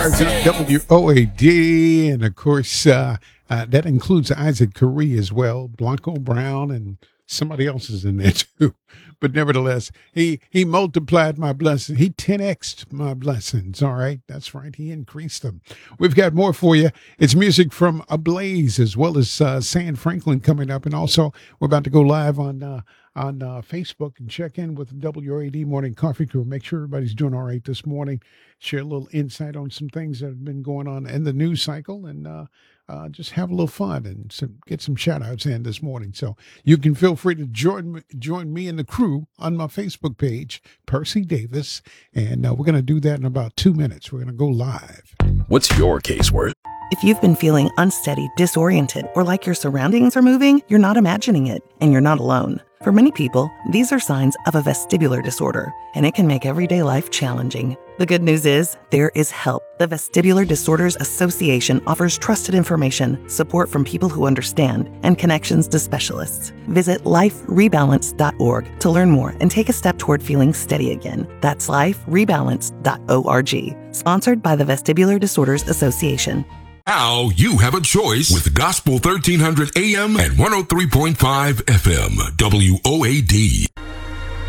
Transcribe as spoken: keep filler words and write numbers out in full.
W O A D, and of course, uh, uh, that includes Isaac Curry as well, Blanco Brown, and somebody else is in there too. But nevertheless, he he multiplied my blessings. He ten x'd my blessings. All right, that's right. He increased them. We've got more for you. It's music from Ablaze as well as uh, Sam Franklin coming up, and also we're about to go live on uh, on uh, Facebook and check in with the W O A D Morning Coffee Crew. Make sure everybody's doing all right this morning. Share a little insight on some things that have been going on in the news cycle, and uh, uh, just have a little fun and some, get some shout outs in this morning. So you can feel free to join, join me and the crew on my Facebook page, Percy Davis. And uh, we're going to do that in about two minutes. We're going to go live. What's your case worth? If you've been feeling unsteady, disoriented, or like your surroundings are moving, you're not imagining it, and you're not alone. For many people, these are signs of a vestibular disorder, and it can make everyday life challenging. The good news is, there is help. The Vestibular Disorders Association offers trusted information, support from people who understand, and connections to specialists. Visit life rebalance dot org to learn more and take a step toward feeling steady again. That's life rebalance dot org. Sponsored by the Vestibular Disorders Association. Now you have a choice with Gospel thirteen hundred A M and one oh three point five F M, W O A D.